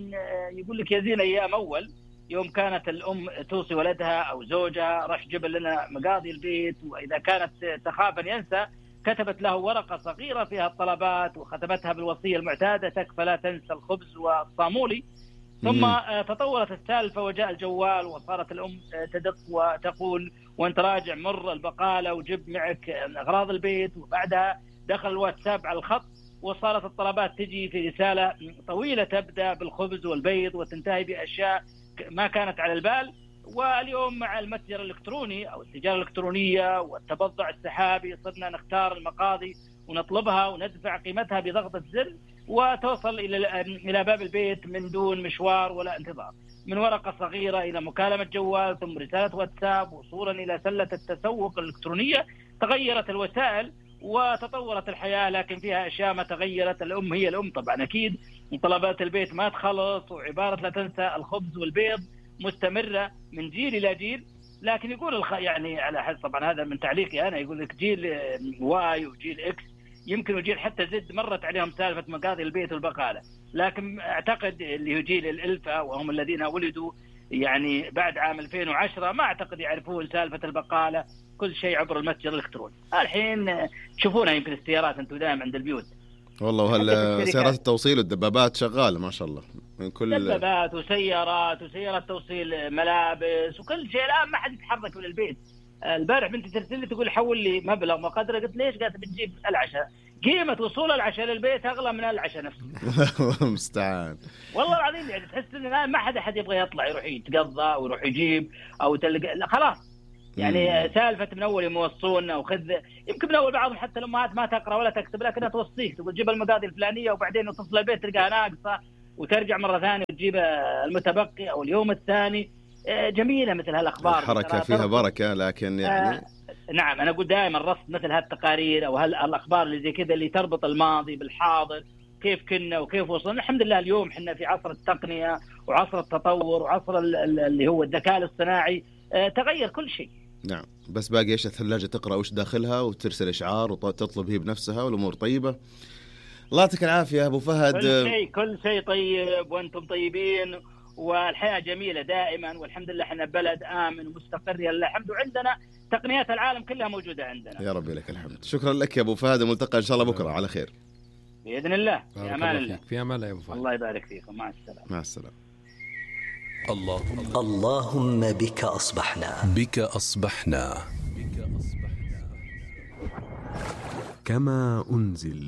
N: يقول لك يزين أيام أول يوم كانت الأم توصي ولدها أو زوجها رح جيب لنا مقاضي البيت، وإذا كانت تخاف أن ينسى كتبت له ورقة صغيرة فيها الطلبات وختمتها بالوصية المعتادة: تكفى لا تنسى الخبز والصامولي. ثم تطورت السالفة وجاء الجوال وصارت الأم تدق وتقول وانت راجع مر البقالة وجب معك أغراض البيت، وبعدها دخل الواتساب على الخط وصارت الطلبات تجي في رسالة طويلة تبدأ بالخبز والبيض وتنتهي بأشياء ما كانت على البال. واليوم مع المتجر الإلكتروني أو التجارة الإلكترونية والتبضع السحابي صرنا نختار المقاضي ونطلبها وندفع قيمتها بضغطة زر وتوصل إلى إلى باب البيت من دون مشوار ولا انتظار. من ورقة صغيرة إلى مكالمة جوال ثم رسالة واتساب وصولا إلى سلة التسوق الإلكترونية. تغيرت الوسائل وتطورت الحياة، لكن فيها أشياء ما تغيرت. الأم هي الأم طبعا أكيد، طلبات البيت ما تخلص، وعبارة لا تنسى الخبز والبيض مستمرة من جيل إلى جيل. لكن يقول الخ... يعني على حسب طبعا هذا من تعليقي أنا، يقول لك جيل واي وجيل إكس يمكن وجيل حتى زد مرت عليهم سالفة مقاضي البيت والبقالة، لكن أعتقد اللي هو جيل الألفة وهم الذين ولدوا يعني بعد عام ألفين وعشرة ما أعتقد يعرفون سالفة البقالة، كل شيء عبر المتجر الإلكتروني. الحين تشوفونها يمكن السيارات أنتم دائما عند البيوت.
A: والله وهل سيارات التوصيل والدبابات شغالة ما شاء الله من كل
N: دبابات وسيارات وسيارات توصيل ملابس وكل شيء. الآن ما حد يتحرك من البيت. البارح بنتي ترسل لي تقول حول لي مبلغ وقدره، قلت ليش؟ قالت بتجيب العشاء. قيمة وصول العشاء للبيت أغلى من العشاء نفسه.
A: مستعان.
N: والله العظيم يعني تحس إن الآن ما حد أحد يبغى يطلع يروح يتقضى ويروح يجيب أو تلقى، لا خلاص يعني سالفة من أول يوصون أو خذ. يمكن من أول بعضهم حتى الأمهات ما تقرأ ولا تكتب لكنها توصيك تقول جيب المقاضي الفلانية، وبعدين تصل البيت تلقاها ناقصة وترجع مرة ثانية وتجيب المتبقي أو اليوم الثاني. جميلة مثل هالأخبار،
A: الحركة فيها بركة. لكن يعني
N: آه نعم أنا أقول دائما رصد مثل هالتقارير أو هالأخبار اللي زي كذا اللي تربط الماضي بالحاضر، كيف كنا وكيف وصلنا. الحمد لله اليوم حنا في عصر التقنية وعصر التطور وعصر اللي هو الذكاء الاصطناعي. آه تغير كل شيء.
A: نعم بس باقي ايش الثلاجة تقرأ وش داخلها وترسل إشعار وتطلب هي بنفسها والأمور طيبة. الله يعطيك العافية أبو فهد.
N: كل شيء كل شيء طيب وأنتم طيبين والحياة جميلة دائما والحمد لله احنا بلد آمن ومستقر لله الحمد، وعندنا تقنيات العالم كلها موجودة عندنا.
A: يا ربي لك الحمد. شكرا لك يا أبو فهد، ملتقى إن شاء الله بكرة على خير
N: بإذن الله. في أمان الله.
B: في أمان الله يا أبو فهد.
N: الله يبارك فيكم. مع السلامة.
A: مع السلامة.
E: الله
C: اللهم بك أصبحنا
D: بك أصبحنا
M: كما أنزل.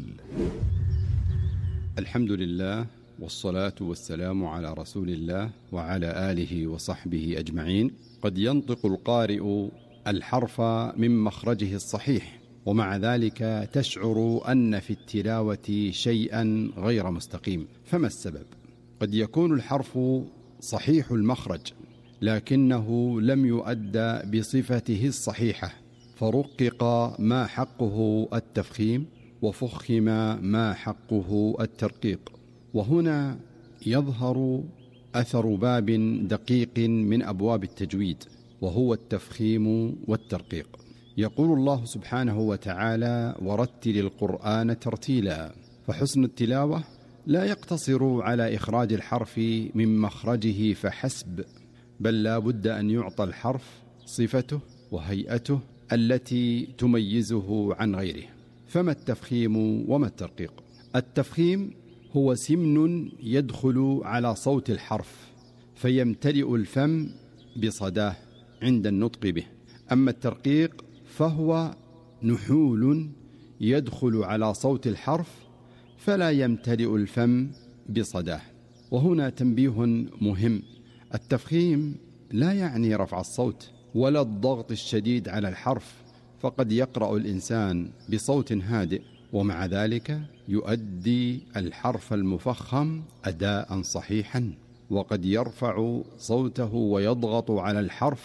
O: الحمد لله والصلاة والسلام على رسول الله وعلى آله وصحبه أجمعين. قد ينطق القارئ الحرف من مخرجه الصحيح، ومع ذلك تشعر أن في التلاوة شيئا غير مستقيم. فما السبب؟ قد يكون الحرف صحيح المخرج لكنه لم يؤدى بصفته الصحيحة، فرقق ما حقه التفخيم وفخم ما حقه الترقيق. وهنا يظهر أثر باب دقيق من أبواب التجويد وهو التفخيم والترقيق. يقول الله سبحانه وتعالى: ورتل القرآن ترتيلا. فحسن التلاوة لا يقتصر على إخراج الحرف من مخرجه فحسب، بل لا بد أن يعطى الحرف صفته وهيئته التي تميزه عن غيره. فما التفخيم وما الترقيق؟ التفخيم هو سمن يدخل على صوت الحرف فيمتلئ الفم بصداه عند النطق به. أما الترقيق فهو نحول يدخل على صوت الحرف فلا يمتلئ الفم بصداه. وهنا تنبيه مهم: التفخيم لا يعني رفع الصوت ولا الضغط الشديد على الحرف، فقد يقرأ الإنسان بصوت هادئ ومع ذلك يؤدي الحرف المفخم أداء صحيحا، وقد يرفع صوته ويضغط على الحرف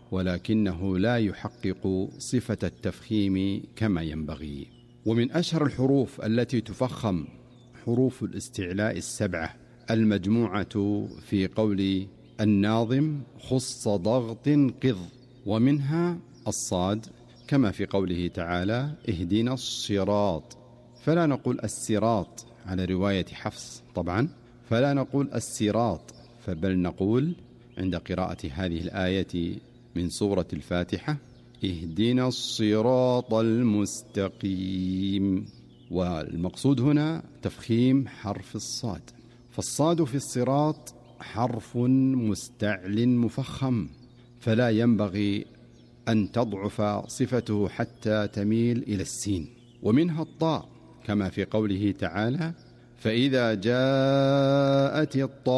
O: ولكنه لا يحقق صفة التفخيم كما ينبغي. ومن أشهر الحروف التي تفخم حروف الاستعلاء السبعة المجموعة في قول الناظم خص ضغط قض، ومنها الصاد كما في قوله تعالى اهدنا الصراط، فلا نقول الصراط على رواية حفص طبعا، فلا نقول الصراط، فبل نقول عند قراءة هذه الآية من سورة الفاتحة اهدنا الصراط المستقيم. والمقصود هنا تفخيم حرف الصاد، فالصاد في الصراط حرف مستعل مفخم، فلا ينبغي أن تضعف صفته حتى تميل إلى السين. ومنها الطاء كما في قوله تعالى فإذا جاءت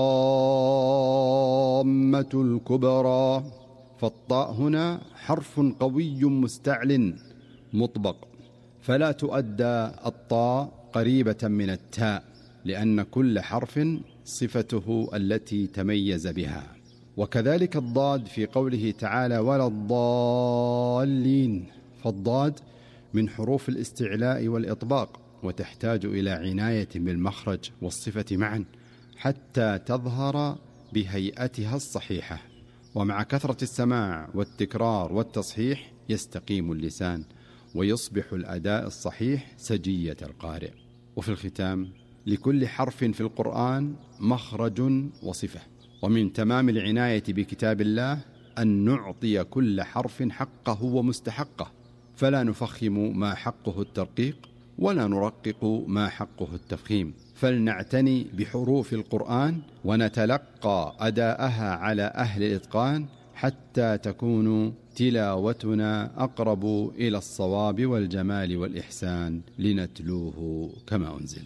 O: الطامة الكبرى، فالطاء هنا حرف قوي مستعل مطبق، فلا تؤدى الطاء قريبة من التاء، لأن كل حرف صفته التي تميز بها. وكذلك الضاد في قوله تعالى ولا الضالين، فالضاد من حروف الاستعلاء والإطباق، وتحتاج إلى عناية بالمخرج والصفة معا حتى تظهر بهيئتها الصحيحة. ومع كثرة السماع والتكرار والتصحيح يستقيم اللسان ويصبح الأداء الصحيح سجية القارئ. وفي الختام لكل حرف في القرآن مخرج وصفة، ومن تمام العناية بكتاب الله أن نعطي كل حرف حقه ومستحقه، فلا نفخم ما حقه الترقيق ولا نرقق ما حقه التفخيم، فلنعتني بحروف القرآن ونتلقى أداءها على أهل الإتقان حتى تكون تلاوتنا أقرب إلى الصواب والجمال والإحسان لنتلوه كما أنزل.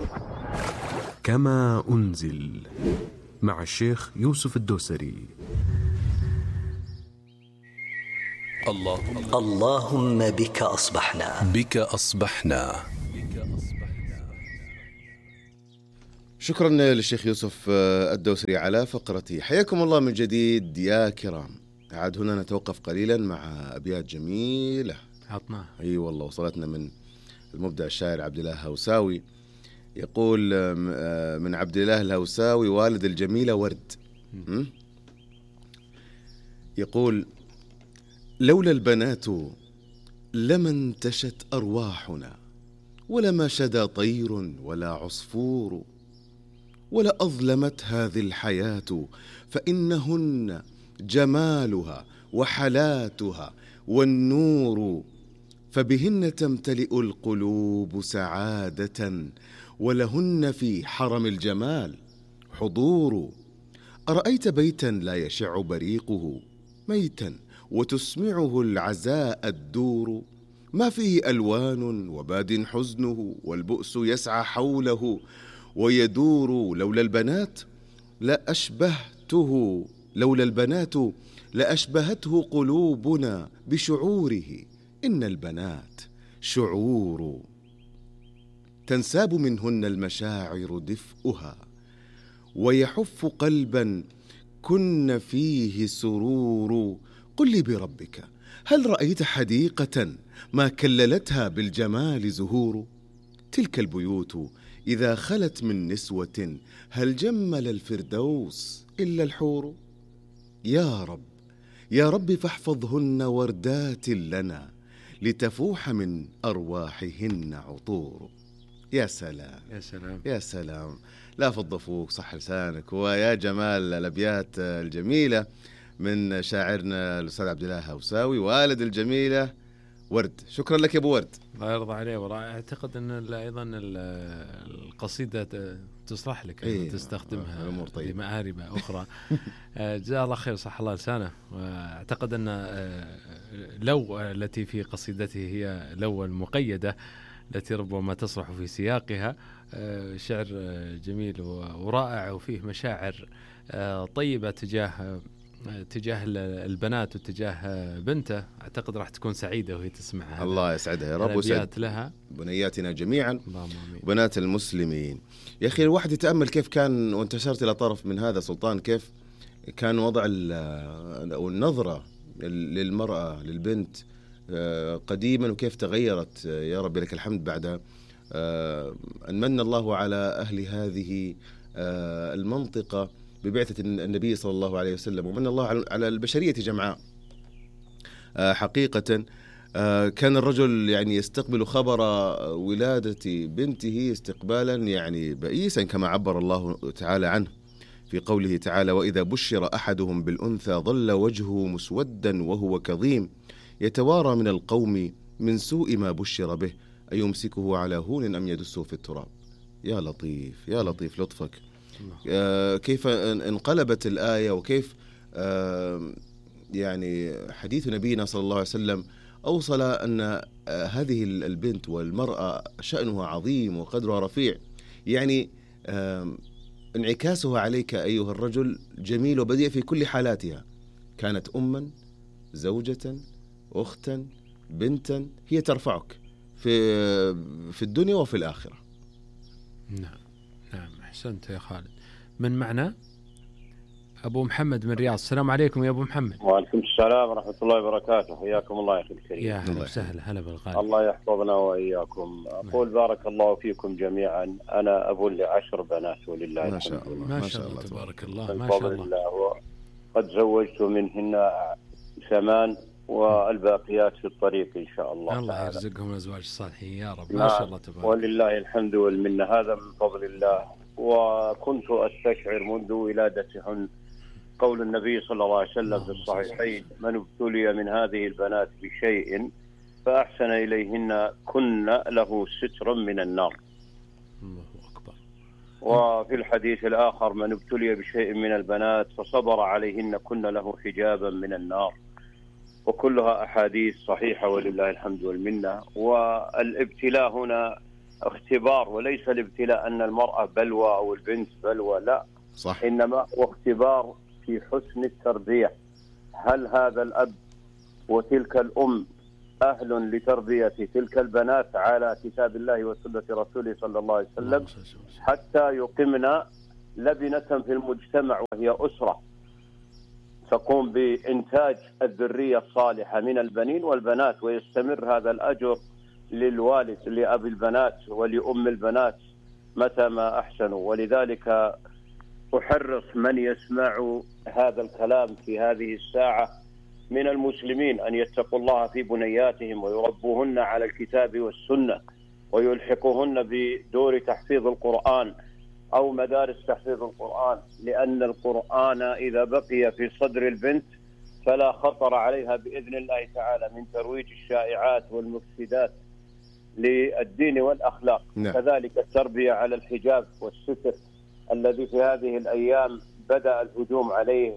M: كما أنزل مع الشيخ يوسف الدوسري.
C: اللهم اللهم بك أصبحنا
D: بك أصبحنا.
A: شكرا للشيخ يوسف الدوسري على فقرته. حياكم الله من جديد يا كرام. عاد هنا نتوقف قليلا مع أبيات جميلة
B: عطنا.
A: اي والله وصلتنا من المبدع الشاعر عبد الله الهوساوي. يقول من عبد الله الهوساوي والد الجميلة ورد، يقول لولا البنات لما انتشت أرواحنا، ولما شدا طير ولا عصفور، ولا أظلمت هذه الحياة، فإنهن جمالها وحلاتها والنور، فبهن تمتلئ القلوب سعادة، ولهن في حرم الجمال حضور. أرأيت بيتا لا يشع بريقه ميتا، وتسمعه العزاء الدور، ما فيه ألوان وباد حزنه، والبؤس يسعى حوله ويدور. لولا البنات لأشبهته لولا البنات لأشبهته قلوبنا بشعوره، إن البنات شعور، تنساب منهن المشاعر دفئها، ويحف قلبا كن فيه سرور. قل لي بربك هل رأيت حديقة ما كللتها بالجمال زهور؟ تلك البيوت إذا خلت من نسوة، هل جمل الفردوس إلا الحور؟ يا رب يا رب فاحفظهن وردات لنا، لتفوح من أرواحهن عطور. يا سلام
B: يا سلام
A: يا سلام، لا فض فوق صح لسانك، ويا جمال الأبيات الجميلة من شاعرنا الأستاذ عبد الله الهوساوي والد الجميلة ورد. شكرا لك يا أبو ورد.
B: الله يرضى عليه. وأعتقد أن أيضا القصيدة تصلح لك أن تستخدمها لمآرب أخرى. جزاه الله خير، صح الله لسانه. وأعتقد أن لو التي في قصيدته هي لو المقيدة التي ربما تصلح في سياقها. شعر جميل ورائع، وفيه مشاعر طيبة تجاه تجاه البنات وتجاه بنته. أعتقد راح تكون سعيدة وهي تسمعها.
A: الله يسعدها يا رب، ويسعد
B: لها
A: بنياتنا جميعا وبنات المسلمين. يا أخي الواحد يتأمل كيف كان، وانتشرت إلى طرف من هذا سلطان، كيف كان وضع النظرة للمرأة للبنت قديما وكيف تغيرت يا رب لك الحمد بعد أن من الله على أهل هذه المنطقة ببعثة النبي صلى الله عليه وسلم، ومن الله على البشرية جمعاء. حقيقة كان الرجل يعني يستقبل خبر ولادة بنته استقبالا يعني بئيسا كما عبر الله تعالى عنه في قوله تعالى: وإذا بشر أحدهم بالأنثى ظل وجهه مسودا وهو كظيم يتوارى من القوم من سوء ما بشر به أيمسكه على هون أم يدسه في التراب. يا لطيف يا لطيف لطفك. آه كيف انقلبت الآية، وكيف آه يعني حديث نبينا صلى الله عليه وسلم أوصل أن آه هذه البنت والمرأة شأنها عظيم وقدرها رفيع. يعني آه انعكاسها عليك أيها الرجل جميل وبديع في كل حالاتها. كانت أما، زوجة، أختا، بنتا، هي ترفعك في في الدنيا وفي الآخرة.
B: نعم نعم أحسنت يا خالد. من معنا أبو محمد من رياض. السلام عليكم يا أبو محمد.
P: وعليكم السلام ورحمة الله وبركاته. حياكم الله يا أخي الكريم.
B: يا هلا وسهلا. هلا بالغالي.
P: الله يحفظنا وإياكم. أقول بارك الله فيكم جميعا. أنا أبو لعشر بنات ولله
A: ما شاء الله
B: ما شاء الله تبارك الله ما شاء الله.
P: الله قد زوجت منهن ثمان والباقيات في الطريق إن شاء الله.
B: الله يرزقهم الأزواج الصالحين يا رب. ما شاء الله تبارك.
P: ولله الحمد والمنة. هذا من فضل الله. وكنت أستشعر منذ ولادتهن قول النبي صلى الله عليه وسلم في الصحيحين: من ابتلي من هذه البنات بشيء فأحسن إليهن كن له سترا من النار.
B: الله أكبر.
P: وفي الحديث الآخر: من ابتلي بشيء من البنات فصبر عليهن كن له حجابا من النار. وكلها أحاديث صحيحة ولله الحمد والمنة. والابتلاء هنا اختبار، وليس الابتلاء أن المرأة بلوى أو البنت بلوى، لا
A: صح.
P: إنما واختبار في حسن التربية. هل هذا الأب وتلك الأم أهل لتربية تلك البنات على كتاب الله وسنة رسوله صلى الله عليه وسلم حتى يقمن لبنة في المجتمع وهي أسرة تقوم بإنتاج الذرية الصالحة من البنين والبنات، ويستمر هذا الأجر للوالد لأبي البنات ولأم البنات متى ما أحسنوا. ولذلك أحرص من يسمع هذا الكلام في هذه الساعة من المسلمين أن يتقوا الله في بنياتهم ويربوهن على الكتاب والسنة ويلحقوهن بدور تحفيظ القرآن أو مدارس تحفيظ القرآن، لأن القرآن إذا بقي في صدر البنت فلا خطر عليها بإذن الله تعالى من ترويج الشائعات والمفسدات للدين والأخلاق.
A: نعم.
P: كذلك التربية على الحجاب والستر الذي في هذه الأيام بدأ الهجوم عليه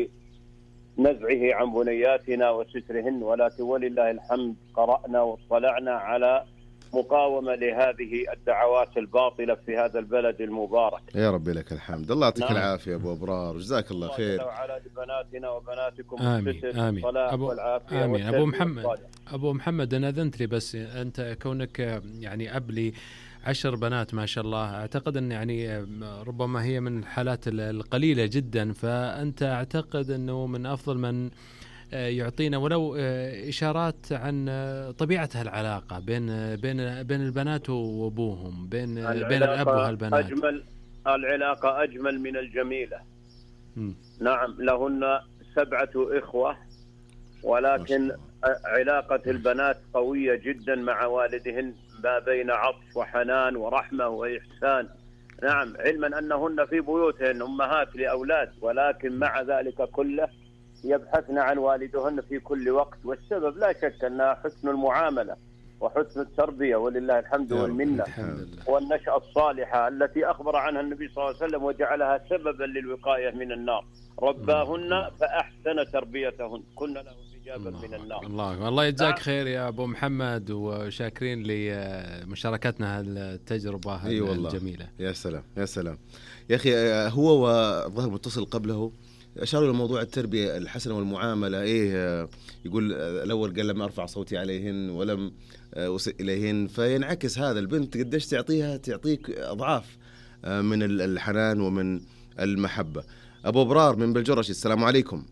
P: لنزعه عن بنياتنا وسترهن، ولكن ولله الحمد قرأنا واطلعنا على مقاومة لهذه الدعوات الباطلة في هذا البلد المبارك.
A: يا رب لك الحمد. الله يعطيك
P: نعم.
A: العافية أبو أبرار، جزاك الله خير.
P: وعلى بناتنا وبناتكم
B: آمين آمين. أبو, آمين. أبو محمد أبو محمد أنا أذنت لي بس أنت كونك يعني أب لي عشر بنات ما شاء الله، أعتقد أن يعني ربما هي من الحالات القليلة جدا، فأنت أعتقد أنه من أفضل من يعطينا ولو إشارات عن طبيعة هالعلاقة بين بين بين البنات وأبوهم، بين بين الأب والبنات.
P: أجمل العلاقة أجمل من الجميلة. م. نعم لهن سبعة إخوة، ولكن علاقة البنات قوية جدا مع والدهن، ما بين عطف وحنان ورحمة وإحسان. نعم علما أنهن في بيوتهن أمهات لأولاد، ولكن مع ذلك كله يبحثن عن والدهن في كل وقت، والسبب لا شك أنها حسن المعاملة وحسن التربية ولله الحمد والمنة والنشأة الصالحة التي أخبر عنها النبي صلى الله عليه وسلم وجعلها سببا للوقاية من النار. رباهن فأحسن تربيتهن كن له حجابا من النار.
B: الله الله يجزاك خير يا أبو محمد، وشاكرين لمشاركتنا هالتجربة
A: أي
B: الجميلة.
A: يا سلام يا سلام يا أخي. هو والظهر متصل قبله أشاروا لموضوع التربية الحسنة والمعاملة. إيه يقول الأول قال لم أرفع صوتي عليهن ولم أسئ إليهن، فينعكس هذا البنت قديش تعطيها تعطيك أضعاف من الحنان ومن المحبة. أبو برار من بلجرش، السلام عليكم.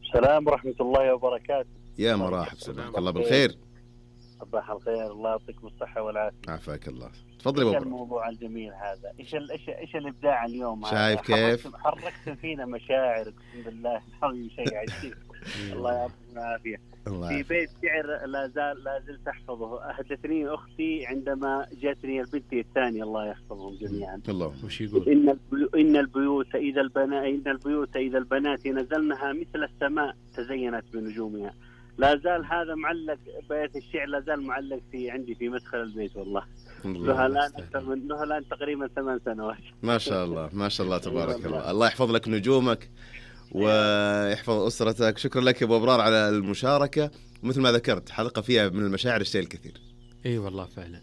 Q: السلام ورحمة الله وبركاته.
A: يا مرحب، سلامك الله بالخير.
Q: صباح الخير، الله يعطيكم الصحة والعافية.
A: عافاك الله. تفضلي بابا.
Q: ايش الموضوع الجميل هذا؟ ايش ايش ايش الابداع اليوم؟
A: شايف كيف؟
Q: حركت فينا مشاعر اقسم بالله العظيم، شيء عجيب. الله يعطيكم العافية. في بيت شعر لا زال لا زلت احفظه، احدثني اختي عندما جاتني البنت الثانية الله يحفظهم جميعا.
A: الله
B: وش يقول؟
Q: ان البيو... ان البيوت اذا البنات ان البيوت اذا البنات نزلنها مثل السماء تزينت بنجومها. لا زال هذا معلق، بيت الشعر لا زال معلق في عندي في مدخل البيت والله. له الان اكثر من له الان تقريبا ثمان سنوات.
A: ما شاء الله ما شاء الله تبارك الله. الله يحفظ لك نجومك ويحفظ أسرتك. شكرا لك يا أبو أبرار على المشاركة. مثل ما ذكرت حلقة فيها من المشاعر الشيء الكثير.
B: اي والله فعلا.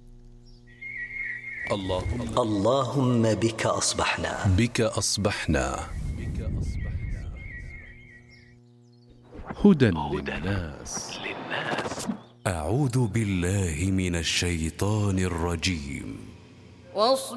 C: اللهم اللهم بك أصبحنا
D: بك أصبحنا
M: هدى للناس.
E: أعوذ بالله من الشيطان الرجيم.